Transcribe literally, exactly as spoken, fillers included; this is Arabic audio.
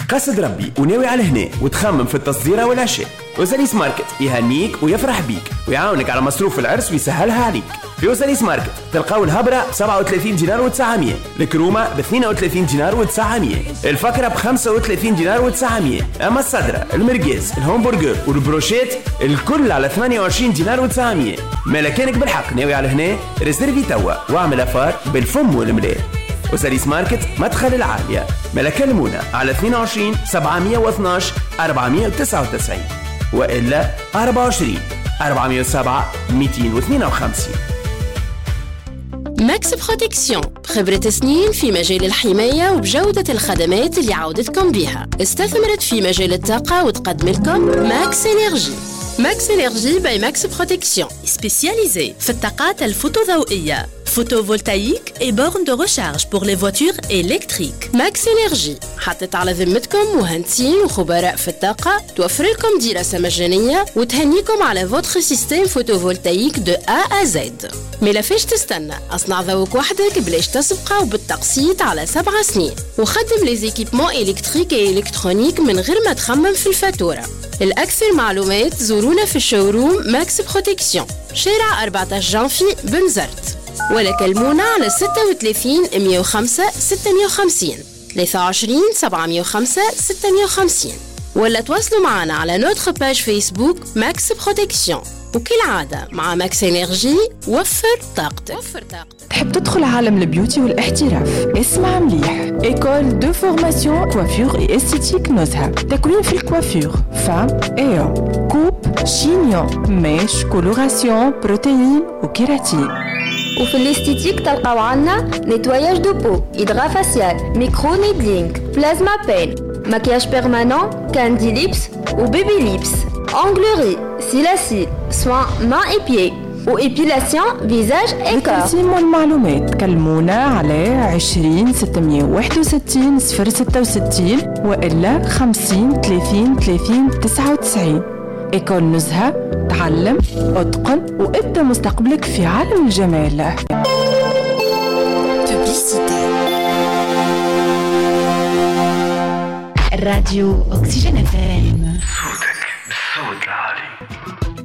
قصد ربي وناوي على هنا وتخمم في التصديرة والعشاء، وزاليس ماركت يهنيك ويفرح بيك ويعاونك على مصروف العرس ويسهلها عليك. في وزاليس ماركت تلقاو الهبرة ب سبعة وثلاثين دينار وتسعمية، الكرومة ب اثنين وثلاثين دينار وتسعمية، الفكرة ب خمسة وثلاثين دينار وتسعمية، أما الصدرة المرقاز الهامبرجر والبروشيت الكل على ثمانية وعشرين دينار وتسعمية. ملكانك بالحق ناوي على هنا ريزيرفي توا واعمل أفار بالفم والملاه. وزاليس ماركت مدخل العالية، ملكة المونة على اثنين وعشرين سبعمية واثناش أربعمية وتسعة وتسعين، وإلا أربعة وعشرين أربعمية وسبعة مئتين واثنين وخمسين. ماكس بروتكسيون، خبرة سنين في مجال الحماية وبجودة الخدمات اللي عودتكم بها. استثمرت في مجال الطاقة وتقدم لكم ماكس إنرجي. ماكس إنرجي باي ماكس بروتكسيون، سبيسياليزي في الطاقات الفوتوضوئية، photovoltaïque et bornes de recharge pour les voitures électriques. ماكس إنرجي حطت على ذمتكم مهندسين وخبراء في الطاقة، توفر لكم دراسة مجانية وتهنيكم على فوتر سيستم فوتوفولتايك دو A à Z. ملافاش تستنى، أصنع ذوق وحدك بلاش تسبقه وبالتقسيط على سبع سنين، وخدم لي زيكيبمون إلكتريك و إلكترونيك من غير ما تخمم في الفاتورة. الأكثر معلومات زورونا في الشوروم ماكس بروتكسيون، شارع أربعة عشر جانفي بنزرت، ولا كلمونا على ستة وثلاثين مئة وخمسة ستمئة وخمسين ثلاثة وعشرين سبعمئة وخمسة ستمئة وخمسين، ولا تواصلوا معنا على نوتر باج فيسبوك ماكس بروتكسيون. وكالعادة مع ماكس إنرجي وفر طاقتك. وفر طاقتك. تحب تدخل عالم البيوتي والاحتراف؟ اسمع مليح، إيكول دو فورماسيون كوافير إي إستيتيك نزهة. تكوين في الكوافير، فام إيو، كوب، شينيون، ميش، كولوراسيون، بروتين وكيراتين. وفي الاستيتيك تلقاو عنا نيتواياج دو بو، إدغا فاسيال، ميكرو نيدلينغ، بلازما بين، مكياج بيرمانون، كاندي ليبس وبيبي ليبس، أونغلوري، سيلاسيل، سوان مان اي بيي وإبيلاسيون فيزاج اي كور. للتقسيم والمعلومات كلمونا على عشرين ستمئة وواحد وستين صفر ستة وستين وإلا خمسين ثلاثين ثلاثين تسعة وتسعين. إيكول نزهة، تعلم، اتقن وابدأ مستقبلك في عالم الجمال. الراديو أكسجين إف إم. صوتك بالصوت العالي.